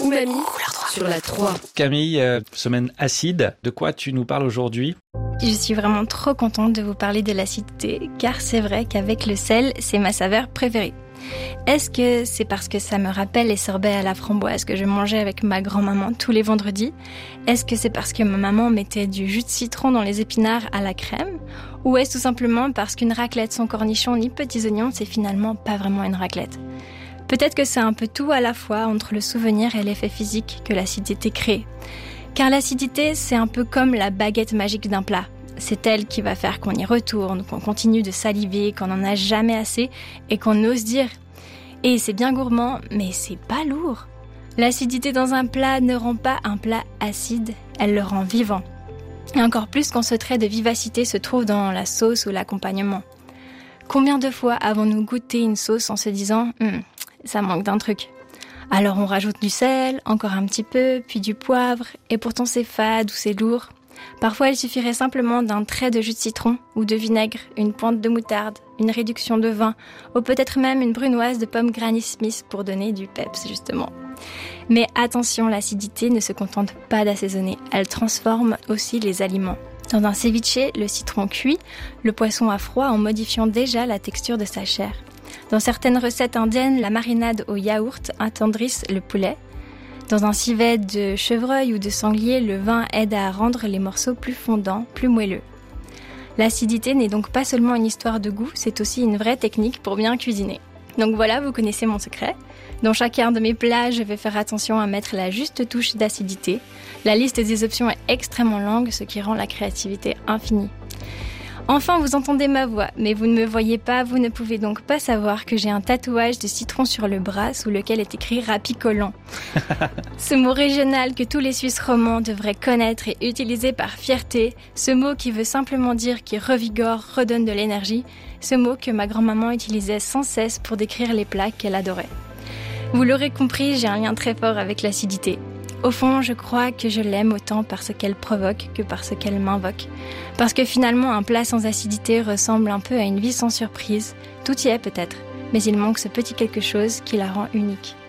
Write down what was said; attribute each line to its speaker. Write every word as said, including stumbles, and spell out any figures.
Speaker 1: Umami sur la trois.
Speaker 2: Camille, euh, semaine acide, de quoi tu nous parles aujourd'hui ?
Speaker 3: Je suis vraiment trop contente de vous parler de l'acidité, car c'est vrai qu'avec le sel, c'est ma saveur préférée. Est-ce que c'est parce que ça me rappelle les sorbets à la framboise que je mangeais avec ma grand-maman tous les vendredis ? Est-ce que c'est parce que ma maman mettait du jus de citron dans les épinards à la crème ? Ou est-ce tout simplement parce qu'une raclette sans cornichons ni petits oignons, c'est finalement pas vraiment une raclette ? Peut-être que c'est un peu tout à la fois entre le souvenir et l'effet physique que l'acidité crée. Car l'acidité, c'est un peu comme la baguette magique d'un plat. C'est elle qui va faire qu'on y retourne, qu'on continue de saliver, qu'on n'en a jamais assez et qu'on ose dire. Et c'est bien gourmand, mais c'est pas lourd. L'acidité dans un plat ne rend pas un plat acide, elle le rend vivant. Et encore plus quand ce trait de vivacité se trouve dans la sauce ou l'accompagnement. Combien de fois avons-nous goûté une sauce en se disant hm, « ça manque d'un truc ». Alors on rajoute du sel, encore un petit peu, puis du poivre, et pourtant c'est fade ou c'est lourd. Parfois, il suffirait simplement d'un trait de jus de citron ou de vinaigre, une pointe de moutarde, une réduction de vin, ou peut-être même une brunoise de pomme Granny Smith pour donner du peps, justement. Mais attention, l'acidité ne se contente pas d'assaisonner, elle transforme aussi les aliments. Dans un ceviche, le citron cuit le poisson à froid en modifiant déjà la texture de sa chair. Dans certaines recettes indiennes, la marinade au yaourt attendrisse le poulet. Dans un civet de chevreuil ou de sanglier, le vin aide à rendre les morceaux plus fondants, plus moelleux. L'acidité n'est donc pas seulement une histoire de goût, c'est aussi une vraie technique pour bien cuisiner. Donc voilà, vous connaissez mon secret. Dans chacun de mes plats, je vais faire attention à mettre la juste touche d'acidité. La liste des options est extrêmement longue, ce qui rend la créativité infinie. Enfin, vous entendez ma voix, mais vous ne me voyez pas, vous ne pouvez donc pas savoir que j'ai un tatouage de citron sur le bras sous lequel est écrit rapicolant. Ce mot régional que tous les Suisses romands devraient connaître et utiliser par fierté, ce mot qui veut simplement dire qui revigore, redonne de l'énergie, ce mot que ma grand-maman utilisait sans cesse pour décrire les plats qu'elle adorait. Vous l'aurez compris, j'ai un lien très fort avec l'acidité. Au fond, je crois que je l'aime autant par ce qu'elle provoque que par ce qu'elle m'invoque. Parce que finalement, un plat sans acidité ressemble un peu à une vie sans surprise. Tout y est peut-être, mais il manque ce petit quelque chose qui la rend unique.